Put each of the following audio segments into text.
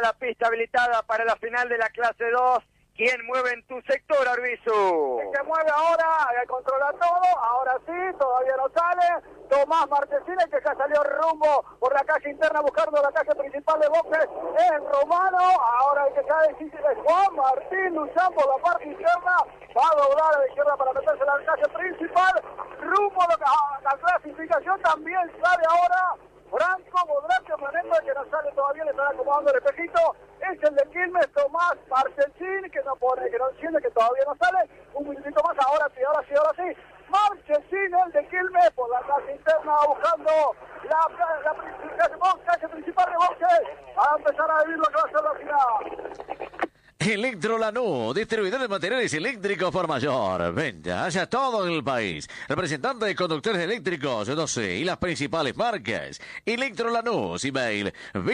la pista habilitada para la final de la clase 2. ¿Quién mueve en tu sector, Arbizu? El que mueve ahora, controla todo, ahora sí, todavía no sale. Tomás Marchesini, que ya salió rumbo por la calle interna buscando la calle principal de boxes, es Romano. Ahora el que ya decide es Juan Martín, luchando por la parte interna, va a doblar a la izquierda para meterse en la calle principal, rumbo a la clasificación. También sale ahora Franco Bodrán, momento que no sale todavía, le están acomodando el espejito. Es el de Quilmes, Tomás Marchesini, que no pone, que no enciende, que todavía no sale. Un minutito más, ahora sí. Marchesini, el de Quilmes, por la calle interna, buscando la calle principal de boxes, a empezar a vivir lo que va a ser la final. Electrolanú, distribuidor de materiales eléctricos por mayor. Venta hacia todo el país. Representante de conductores eléctricos, 12 y las principales marcas. Electrolanú, email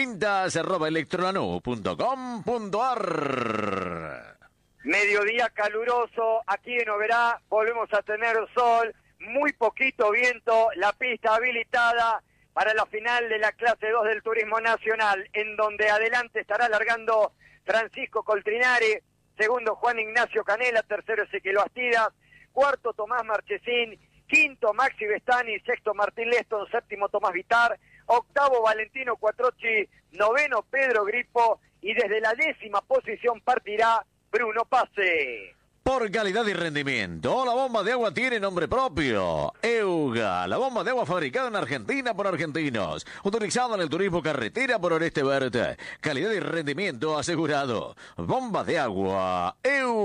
ventas@electrolanú.com.ar. Mediodía caluroso, aquí en Oberá volvemos a tener sol, muy poquito viento, la pista habilitada para la final de la clase 2 del Turismo Nacional, en donde adelante estará largando Francisco Coltrinari, segundo Juan Ignacio Canela, tercero Ezequiel Bastidas, cuarto Tomás Marchesín, quinto Maxi Bestani, sexto Martín Leston, séptimo Tomás Vitar, octavo Valentino Cuatrochi, noveno Pedro Gripo y desde la 10ª posición partirá Bruno Pase. Por calidad y rendimiento, la bomba de agua tiene nombre propio. Euga, la bomba de agua fabricada en Argentina por argentinos. Utilizada en el turismo carretera por Oreste Verde. Calidad y rendimiento asegurado. Bomba de agua,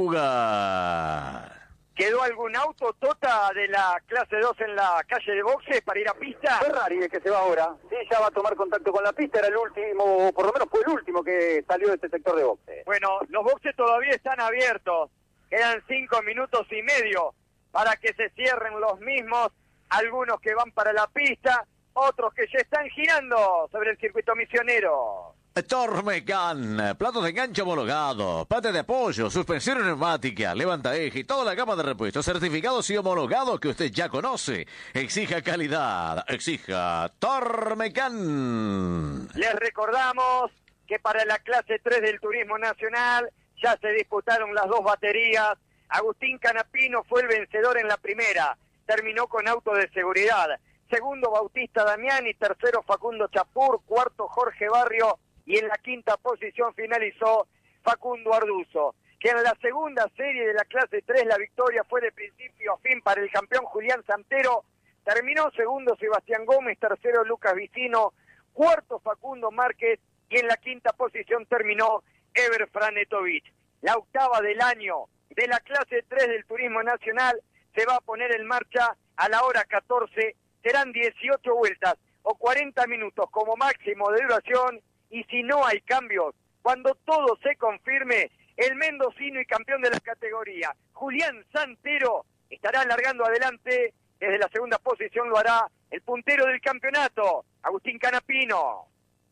Euga. ¿Quedó algún auto, Tota, de la clase 2 en la calle de boxes para ir a pista? Ferrari es que se va ahora. Sí, ya va a tomar contacto con la pista. Era el último, por lo menos fue el último que salió de este sector de boxes. Bueno, los boxes todavía están abiertos. Quedan 5 minutos y medio para que se cierren los mismos. Algunos que van para la pista, otros que ya están girando sobre el circuito misionero. Tormecan, platos de enganche homologados, pate de apoyo, suspensión neumática, levanta eje y toda la gama de repuestos certificados y homologados que usted ya conoce. Exija calidad, exija Tormecan. Les recordamos que para la clase 3 del Turismo Nacional ya se disputaron las dos baterías. Agustín Canapino fue el vencedor en la primera, terminó con auto de seguridad. Segundo Bautista Damiani, tercero Facundo Chapur, cuarto Jorge Barrio y en la 5ª posición finalizó Facundo Arduzo. Que en la segunda serie de la clase 3 la victoria fue de principio a fin para el campeón Julián Santero. Terminó segundo Sebastián Gómez, tercero Lucas Vicino, cuarto Facundo Márquez y en la 5ª posición terminó Ever Franetovich. La octava del año de la clase 3 del Turismo Nacional se va a poner en marcha a la hora 14. Serán 18 vueltas o 40 minutos como máximo de duración. Y si no hay cambios, cuando todo se confirme, el mendocino y campeón de la categoría, Julián Santero, estará largando adelante. Desde la segunda posición lo hará el puntero del campeonato, Agustín Canapino.